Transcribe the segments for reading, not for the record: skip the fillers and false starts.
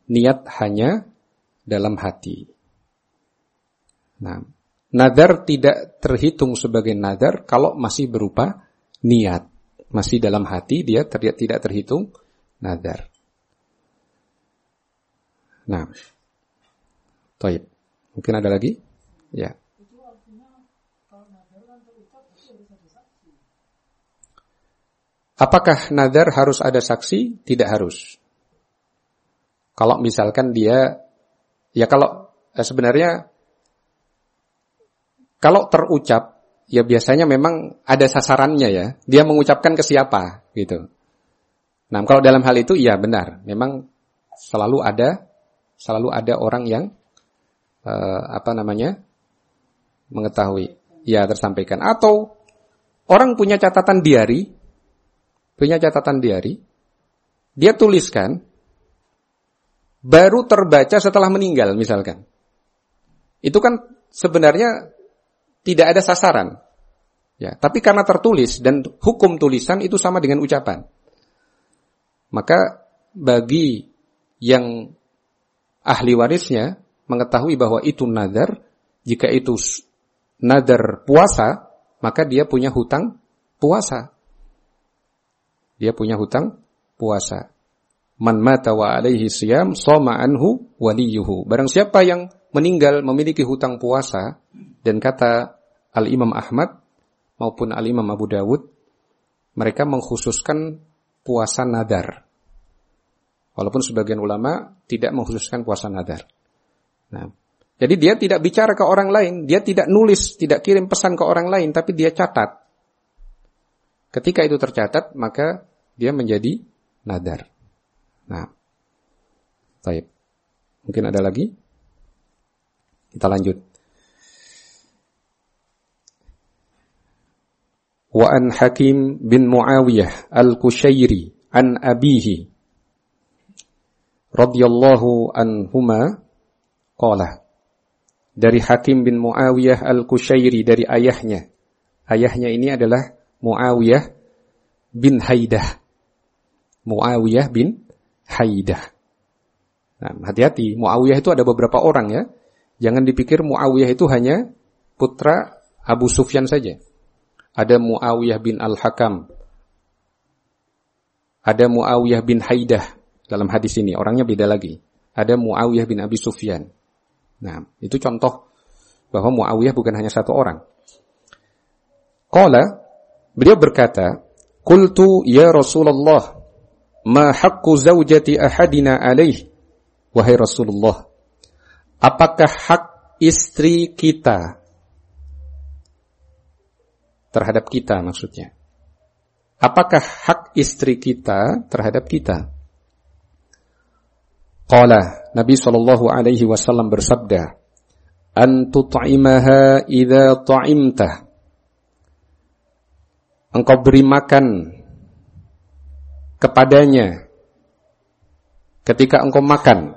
niat hanya dalam hati. Nah, nadar tidak terhitung sebagai nadar kalau masih berupa niat. Masih dalam hati dia tidak terhitung nadar. Nah, taib. Mungkin ada lagi? Ya. Apakah nadar harus ada saksi? Tidak harus. Kalau misalkan dia, ya kalau sebenarnya kalau terucap, ya biasanya memang ada sasarannya ya. Dia mengucapkan ke siapa gitu. Nah, kalau dalam hal itu ya benar. Memang selalu ada orang yang mengetahui, ya tersampaikan. Atau orang punya catatan diari, dia tuliskan, baru terbaca setelah meninggal misalkan. Itu kan sebenarnya tidak ada sasaran. Ya, tapi karena tertulis dan hukum tulisan itu sama dengan ucapan. Maka bagi yang ahli warisnya mengetahui bahwa itu nadar, jika itu nadar puasa, maka dia punya hutang puasa. Man mata wa alaihi siyam shoma anhu waliyuhu. Barang siapa yang meninggal memiliki hutang puasa, dan kata Al-Imam Ahmad maupun Al-Imam Abu Dawud, mereka mengkhususkan puasa nadar. Walaupun sebagian ulama tidak mengkhususkan puasa nadar. Nah, jadi dia tidak bicara ke orang lain, dia tidak nulis, tidak kirim pesan ke orang lain, tapi dia catat. Ketika itu tercatat, maka dia menjadi nadar. Nah, baik. Mungkin ada lagi? Kita lanjut. Wa an Hakim bin Muawiyah al-Kushairi an abihi radhiyallahu anhuma qala. Dari Hakim bin Muawiyah al-Kushairi, dari ayahnya. Ayahnya ini adalah Muawiyah bin Haidah. Muawiyah bin Haidah. Nah, hati-hati, Muawiyah itu ada beberapa orang ya. Jangan dipikir Muawiyah itu hanya putra Abu Sufyan saja. Ada Muawiyah bin Al-Hakam. Ada Muawiyah bin Haidah. Dalam hadis ini orangnya beda lagi. Ada Muawiyah bin Abi Sufyan. Nah, itu contoh bahwa Muawiyah bukan hanya satu orang. Qala, beliau berkata, "Qultu ya Rasulullah, ma haqqu zaujati ahadina alaih?" Wahai Rasulullah, apakah hak istri kita terhadap kita maksudnya? Apakah hak istri kita terhadap kita? Qala, Nabi SAW bersabda, an tut'imaha idza ta'imta. Engkau beri makan kepadanya ketika engkau makan.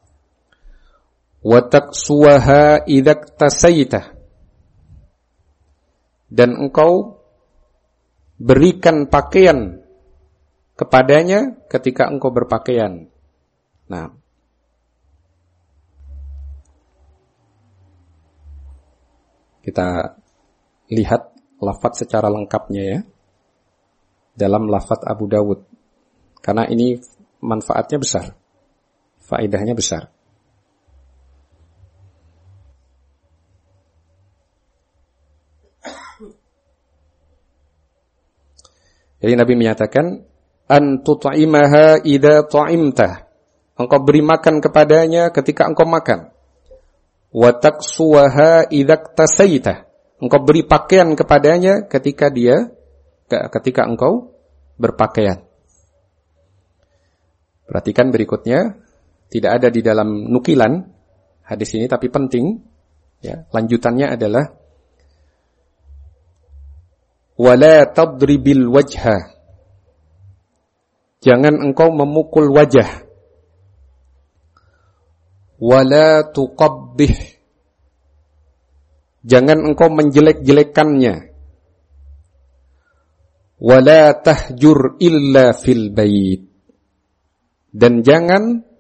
Wa taqsuha idza tasaita. Dan engkau berikan pakaian kepadanya ketika engkau berpakaian. Nah, kita lihat lafaz secara lengkapnya ya, dalam lafaz Abu Dawud. Karena ini manfaatnya besar, faedahnya besar. Jadi Nabi menyatakan, an tut'imaha idza ta'imta. Engkau beri makan kepadanya ketika engkau makan. Wa taqsuha idza tasaita. Engkau beri pakaian kepadanya ketika engkau berpakaian. Perhatikan berikutnya, tidak ada di dalam nukilan hadis ini tapi penting ya. Lanjutannya adalah wala tadribil wajha. Jangan engkau memukul wajah. Wala tuqabbih. Jangan engkau menjelek-jelekannya. Wala tahjur illa fil bait. Dan jangan